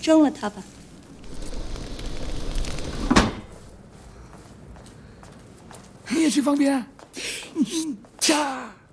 扔了他吧。 你也去放鞭？驾！